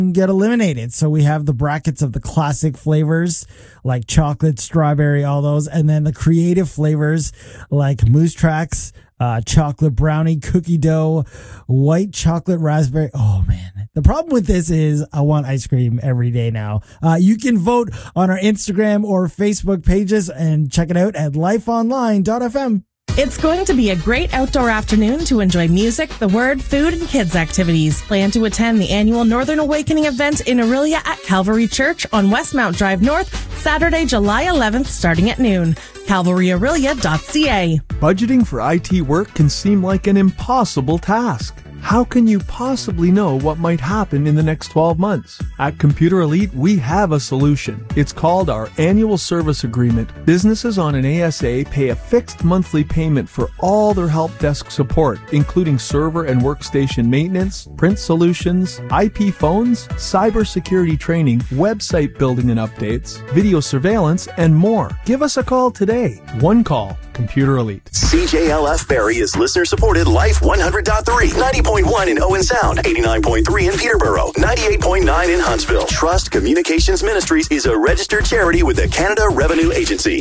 get eliminated. So we have the brackets of the classic flavors like chocolate, strawberry, all those, and then the creative flavors like Moose Tracks, chocolate brownie, cookie dough, white chocolate raspberry. Oh man. The problem with this is I want ice cream every day now. You can vote on our Instagram or Facebook pages and check it out at lifeonline.fm. It's going to be a great outdoor afternoon to enjoy music, the Word, food, and kids activities. Plan to attend the annual Northern Awakening event in Orillia at Calvary Church on Westmount Drive North, Saturday, July 11th, starting at noon. CalvaryOrillia.ca. Budgeting for IT work can seem like an impossible task. How can you possibly know what might happen in the next 12 months? At Computer Elite, we have a solution. It's called our Annual Service Agreement. Businesses on an ASA pay a fixed monthly payment for all their help desk support, including server and workstation maintenance, print solutions, IP phones, cybersecurity training, website building and updates, video surveillance, and more. Give us a call today. One call. Computer Elite. CJLF Barrie is listener-supported Life 100.3, 90.1 in Owen Sound, 89.3 in Peterborough, 98.9 in Huntsville. Trust Communications Ministries is a registered charity with the Canada Revenue Agency.